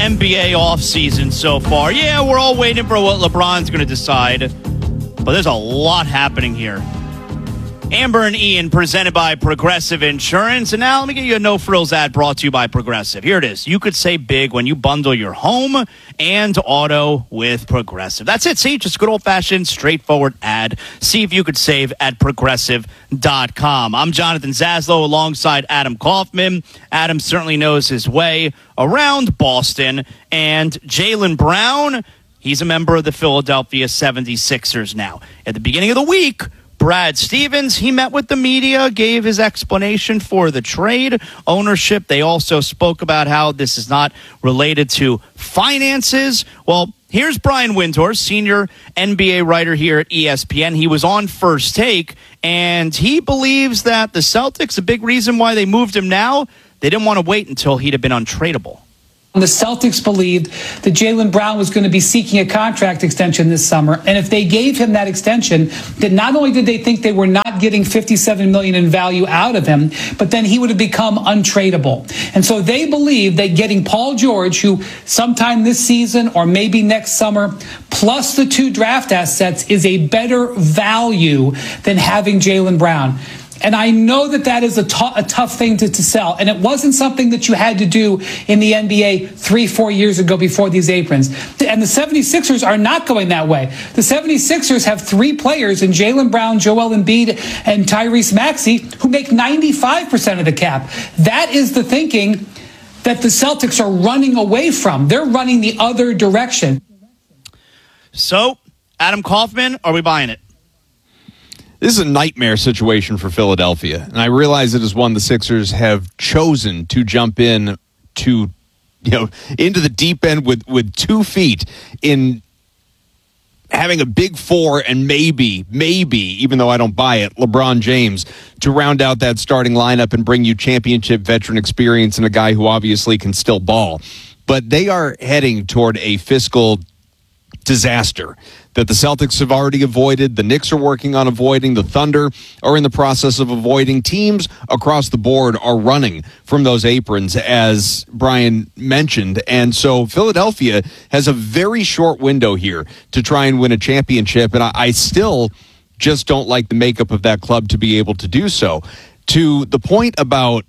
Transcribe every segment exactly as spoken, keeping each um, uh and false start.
N B A offseason so far. Yeah, we're all waiting for what LeBron's going to decide, but there's a lot happening here. Amber and Ian, presented by Progressive Insurance. And now let me get you a no-frills ad brought to you by Progressive. Here it is. You could save big when you bundle your home and auto with Progressive. That's it. See, just good old-fashioned, straightforward ad. See if you could save at Progressive dot com. I'm Jonathan Zaslow alongside Adam Kaufman. Adam certainly knows his way around Boston. And Jaylen Brown, he's a member of the Philadelphia seventy-sixers now. At the beginning of the week, Brad Stevens, he met with the media, gave his explanation for the trade. Ownership, they also spoke about how this is not related to finances. Well, here's Brian Windhorst, senior N B A writer here at E S P N. He was on First Take, and he believes that the Celtics, a big reason why they moved him now, they didn't want to wait until he'd have been untradeable. The Celtics believed that Jaylen Brown was going to be seeking a contract extension this summer. And if they gave him that extension, that not only did they think they were not getting fifty-seven million dollars in value out of him, but then he would have become untradeable. And so they believe that getting Paul George, who sometime this season or maybe next summer, plus the two draft assets is a better value than having Jaylen Brown. And I know that that is a, t- a tough thing to, to sell. And it wasn't something that you had to do in the N B A three, four years ago before these aprons. And the seventy-sixers are not going that way. The seventy-sixers have three players in Jaylen Brown, Joel Embiid, and Tyrese Maxey, who make ninety-five percent of the cap. That is the thinking that the Celtics are running away from. They're running the other direction. So, Adam Kaufman, are we buying it? This is a nightmare situation for Philadelphia, and I realize it is one the Sixers have chosen to jump in to, you know, into the deep end with, with two feet in having a big four and maybe, maybe, even though I don't buy it, LeBron James to round out that starting lineup and bring you championship veteran experience and a guy who obviously can still ball. But they are heading toward a fiscal disaster that the Celtics have already avoided. The Knicks are working on avoiding. The Thunder are in the process of avoiding. Teams across the board are running from those aprons, as Brian mentioned. And so Philadelphia has a very short window here to try and win a championship. And I, I still just don't like the makeup of that club to be able to do so. To the point about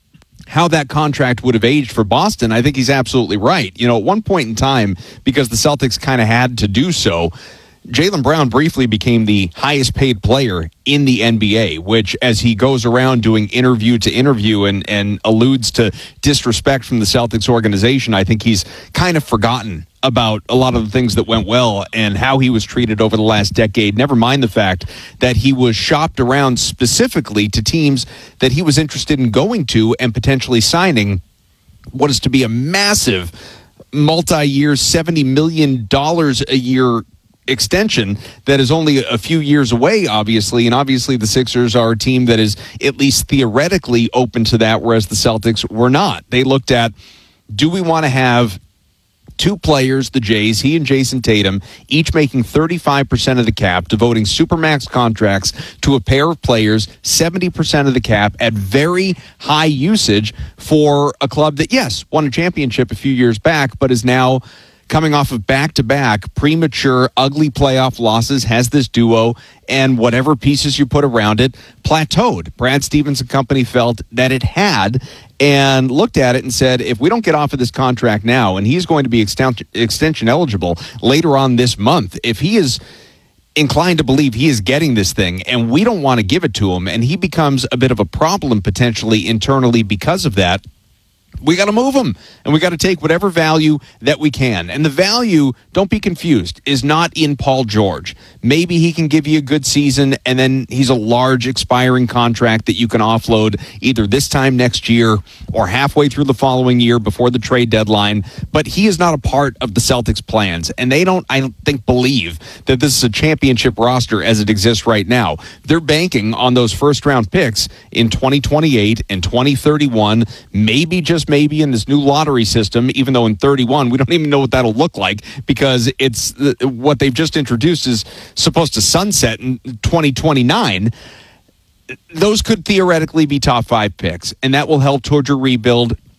how that contract would have aged for Boston, I think he's absolutely right. You know, at one point in time, because the Celtics kind of had to do so, Jaylen Brown briefly became the highest paid player in the N B A, which as he goes around doing interview to interview and, and alludes to disrespect from the Celtics organization, I think he's kind of forgotten about a lot of the things that went well and how he was treated over the last decade. Never mind the fact that he was shopped around specifically to teams that he was interested in going to and potentially signing what is to be a massive multi-year seventy million dollars a year extension that is only a few years away, obviously. And obviously the Sixers are a team that is at least theoretically open to that, whereas the Celtics were not. They looked at, do we want to have two players, the Jays, he and Jason Tatum, each making thirty-five percent of the cap, devoting supermax contracts to a pair of players, seventy percent of the cap at very high usage for a club that, yes, won a championship a few years back, but is now coming off of back-to-back premature, ugly playoff losses, has this duo, and whatever pieces you put around it, plateaued. Brad Stevens and company felt that it had and looked at it and said, if we don't get off of this contract now, and he's going to be exten- extension eligible later on this month, if he is inclined to believe he is getting this thing and we don't want to give it to him, and he becomes a bit of a problem potentially internally because of that, we got to move him, and we got to take whatever value that we can. And the value, don't be confused, is not in Paul George. Maybe he can give you a good season, and then he's a large expiring contract that you can offload either this time next year or halfway through the following year before the trade deadline. But he is not a part of the Celtics' plans, and they don't, I don't think, believe that this is a championship roster as it exists right now. They're banking on those first-round picks in twenty twenty-eight and twenty thirty-one, maybe just maybe in this new lottery system, even though in thirty-one we don't even know what that'll look like because it's what they've just introduced is supposed to sunset in twenty twenty-nine. Those could theoretically be top five picks, and that will help towards your rebuild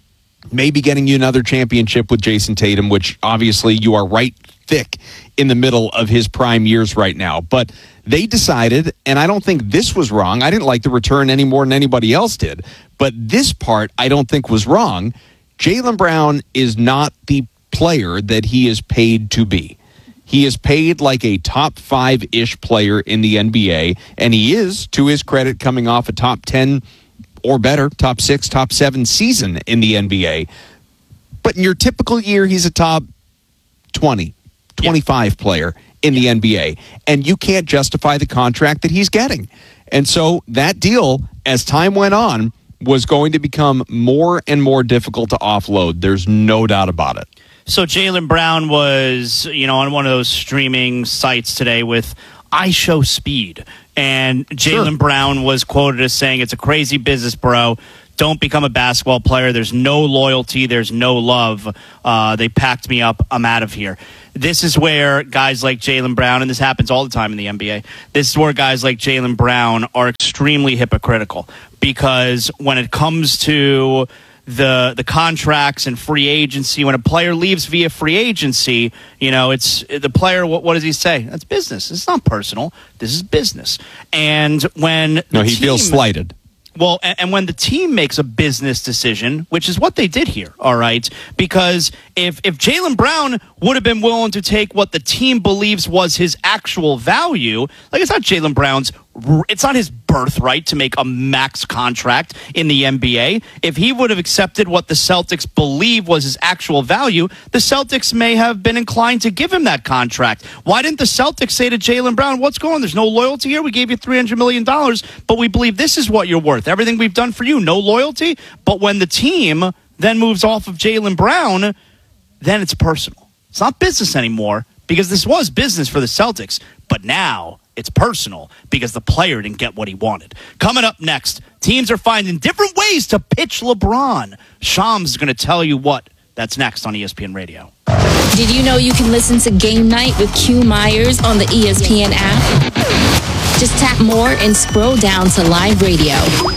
maybe getting you another championship with Jason Tatum, which obviously you are right thick in the middle of his prime years right now. But they decided, and I don't think this was wrong. I didn't like the return any more than anybody else did. But this part I don't think was wrong. Jaylen Brown is not the player that he is paid to be. He is paid like a top five-ish player in the N B A, and he is, to his credit, coming off a top ten or better, top six, top seven season in the N B A. But in your typical year, he's a top twenty, twenty-five yeah. player in the N B A, and you can't justify the contract that he's getting. And so that deal, as time went on, was going to become more and more difficult to offload. There's no doubt about it. So Jaylen Brown was, you know, on one of those streaming sites today with I Show Speed. And Jaylen sure. Brown was quoted as saying, it's a crazy business, bro. Don't become a basketball player. There's no loyalty. There's no love. Uh, they packed me up. I'm out of here. This is where guys like Jaylen Brown, and this happens all the time in the N B A, this is where guys like Jaylen Brown are extremely hypocritical. Because when it comes to the the contracts and free agency, when a player leaves via free agency, you know, it's the player, what, what does he say? That's business. It's not personal. This is business. And when no, he team, feels slighted. Well, and, and when the team makes a business decision, which is what they did here, all right, because if if Jaylen Brown would have been willing to take what the team believes was his actual value, like it's not Jaylen Brown's, it's not his birthright to make a max contract in the N B A. If he would have accepted what the Celtics believe was his actual value, the Celtics may have been inclined to give him that contract. Why didn't the Celtics say to Jaylen Brown, what's going on? There's no loyalty here. We gave you three hundred million dollars, but we believe this is what you're worth. Everything we've done for you, no loyalty. But when the team then moves off of Jaylen Brown, then it's personal. It's not business anymore, because this was business for the Celtics. But now it's personal because the player didn't get what he wanted. Coming up next, teams are finding different ways to pitch LeBron. Shams is going to tell you what. That's next on E S P N Radio. Did you know you can listen to Game Night with Q Myers on the E S P N app? Just tap more and scroll down to live radio.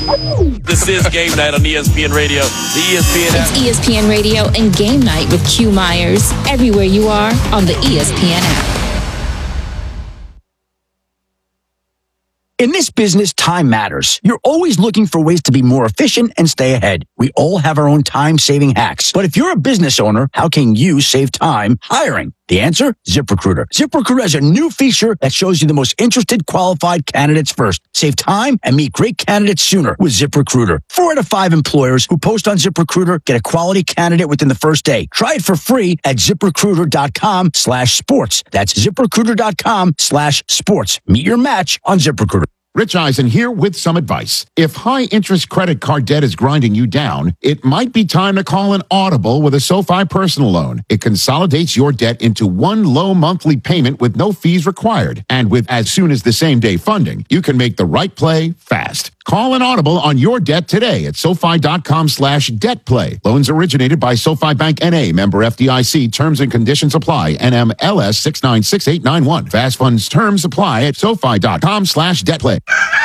This is Game Night on E S P N Radio, the E S P N app. It's E S P N Radio and Game Night with Q Myers everywhere you are on the E S P N app. In this business, time matters. You're always looking for ways to be more efficient and stay ahead. We all have our own time-saving hacks. But if you're a business owner, how can you save time hiring? The answer? ZipRecruiter. ZipRecruiter has a new feature that shows you the most interested qualified candidates first. Save time and meet great candidates sooner with ZipRecruiter. Four out of five employers who post on ZipRecruiter get a quality candidate within the first day. Try it for free at ZipRecruiter.com slash sports. That's ZipRecruiter.com slash sports. Meet your match on ZipRecruiter. Rich Eisen here with some advice. If high-interest credit card debt is grinding you down, it might be time to call an Audible with a SoFi personal loan. It consolidates your debt into one low monthly payment with no fees required. And with as soon as the same-day funding, you can make the right play fast. Call an Audible on your debt today at SoFi.com slash debt play. Loans originated by SoFi Bank N A, member F D I C. Terms and conditions apply. N M L S six nine six eight nine one. Fast funds terms apply at SoFi.com slash debt play.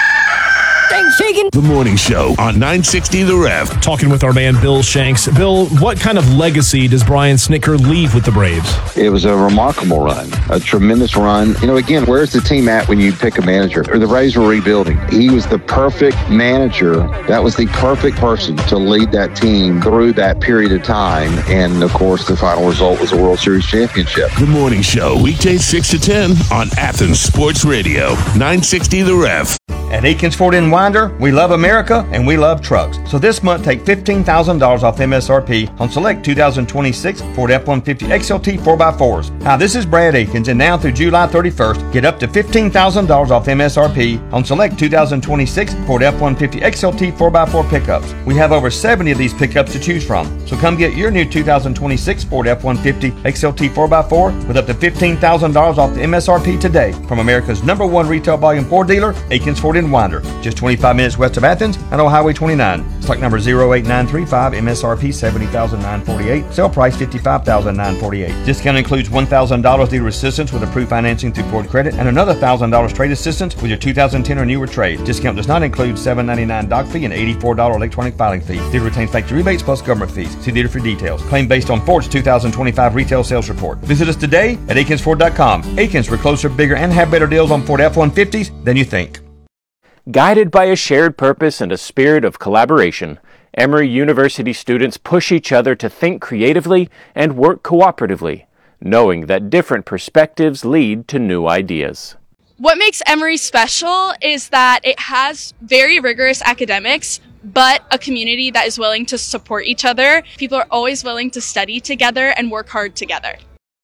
Thanks, Shagan. The Morning Show on nine sixty The Ref. Talking with our man Bill Shanks. Bill, what kind of legacy does Brian Snitker leave with the Braves? It was a remarkable run, a tremendous run. You know, again, where's the team at when you pick a manager? Or the Braves were rebuilding. He was the perfect manager. That was the perfect person to lead that team through that period of time. And, of course, the final result was a World Series championship. The Morning Show, weekdays six to ten on Athens Sports Radio, nine sixty The Ref. At Eakins Ford in Winder, we love America and we love trucks. So this month, take fifteen thousand dollars off M S R P on select two thousand twenty-six Ford F one fifty X L T four by fours. Hi, this is Brad Eakins, and now through July thirty-first, get up to fifteen thousand dollars off M S R P on select two thousand twenty-six Ford F one fifty X L T four by four pickups. We have over seventy of these pickups to choose from. So come get your new two thousand twenty-six Ford F one fifty X L T four by four with up to fifteen thousand dollars off the M S R P today from America's number one retail volume Ford dealer, Eakins Ford in Winder, just twenty-five minutes west of Athens and on Highway twenty-nine. Stock number zero eight nine three five, M S R P seventy thousand nine hundred forty-eight dollars, sale price fifty-five thousand nine hundred forty-eight dollars. Discount includes one thousand dollars dealer assistance with approved financing through Ford Credit and another one thousand dollars trade assistance with your two thousand ten or newer trade. Discount does not include seven dollars and ninety-nine cents doc fee and eighty-four dollars electronic filing fee. Dealer retains factory rebates plus government fees. See dealer for details. Claim based on Ford's two thousand twenty-five retail sales report. Visit us today at Akins Ford dot com. Akins, we're closer, bigger, and have better deals on Ford F one fifties than you think. Guided by a shared purpose and a spirit of collaboration, Emory University students push each other to think creatively and work cooperatively, knowing that different perspectives lead to new ideas. What makes Emory special is that it has very rigorous academics, but a community that is willing to support each other. People are always willing to study together and work hard together.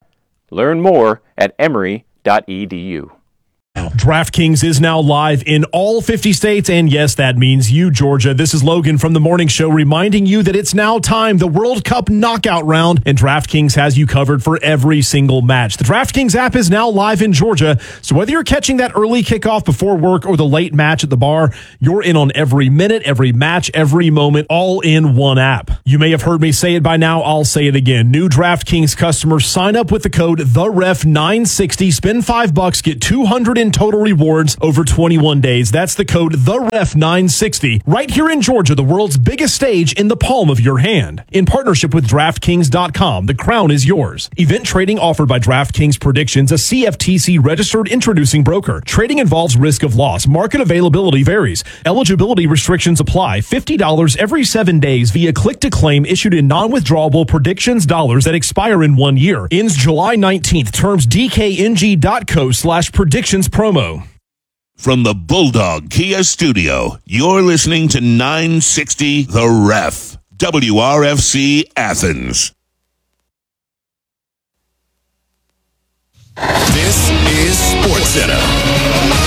Learn more at emory dot e d u. DraftKings is now live in all fifty states, and yes, that means you, Georgia. This is Logan from The Morning Show reminding you that it's now time, the World Cup knockout round, and DraftKings has you covered for every single match. The DraftKings app is now live in Georgia, so whether you're catching that early kickoff before work or the late match at the bar, you're in on every minute, every match, every moment, all in one app. You may have heard me say it by now, I'll say it again. New DraftKings customers sign up with the code the ref nine sixty, spend five bucks, get two hundred in total rewards over twenty-one days. That's the code the ref nine sixty. Right here in Georgia, the world's biggest stage in the palm of your hand. In partnership with DraftKings dot com, the crown is yours. Event trading offered by DraftKings Predictions, a C F T C registered introducing broker. Trading involves risk of loss. Market availability varies. Eligibility restrictions apply. fifty dollars every seven days via click to claim issued in non-withdrawable predictions dollars that expire in one year. Ends July nineteenth. Terms D K N G dot co slash predictions promo. From the Bulldog Kia Studio, you're listening to nine sixty The Ref, W R F C Athens. This is SportsCenter.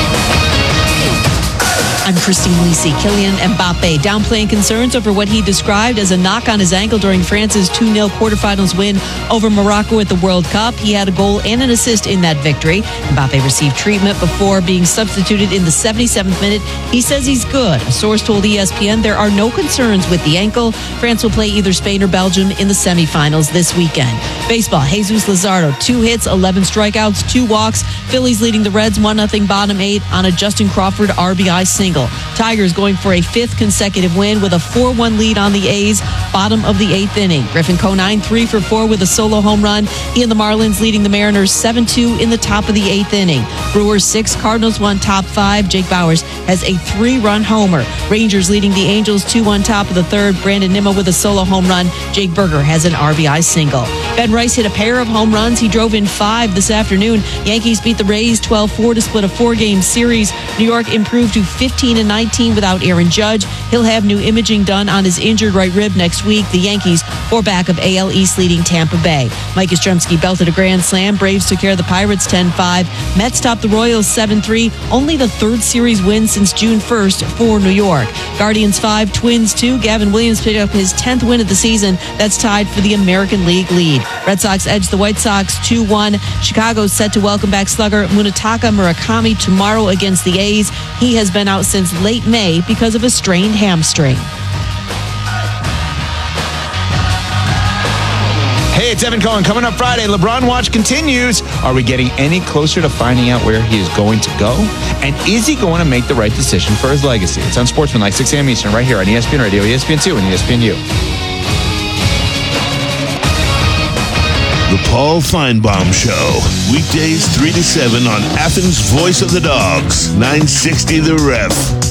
I'm Christine Lisi. Kylian Mbappe downplaying concerns over what he described as a knock on his ankle during France's two nil quarterfinals win over Morocco at the World Cup. He had a goal and an assist in that victory. Mbappe received treatment before being substituted in the seventy-seventh minute. He says he's good. A source told E S P N there are no concerns with the ankle. France will play either Spain or Belgium in the semifinals this weekend. Baseball, Jesus Luzardo, two hits, eleven strikeouts, two walks. Phillies leading the Reds one nothing bottom eight on a Justin Crawford R B I single. Tigers going for a fifth consecutive win with a four one lead on the A's, bottom of the eighth inning. Griffin Conine three for four with a solo home run. He and the Marlins leading the Mariners seven two in the top of the eighth inning. Brewers six, Cardinals one top five. Jake Bowers has a three-run homer. Rangers leading the Angels two one top of the third. Brandon Nimmo with a solo home run. Jake Berger has an R B I single. Ben Rice hit a pair of home runs. He drove in five this afternoon. Yankees beat the Rays twelve four to split a four-game series. New York improved to fifteen and nineteen without Aaron Judge. He'll have new imaging done on his injured right rib next week. The Yankees four back of A L East leading Tampa Bay. Mike Yastrzemski belted a grand slam. Braves took care of the Pirates ten five. Mets topped the Royals seven three. Only the third series win since June first for New York. Guardians five, Twins two. Gavin Williams picked up his tenth win of the season. That's tied for the American League lead. Red Sox edged the White Sox two one. Chicago's set to welcome back slugger Munetaka Murakami tomorrow against the A's. He has been out since late May because of a strained hamstring. Hey, it's Evan Cohen. Coming up Friday, LeBron Watch continues. Are we getting any closer to finding out where he is going to go? And is he going to make the right decision for his legacy? It's on Sportsman, six a.m. Eastern, right here on E S P N Radio, E S P N two, and E S P N U. The Paul Feinbaum Show. Weekdays three to seven on Athens' Voice of the Dogs. nine sixty The Ref.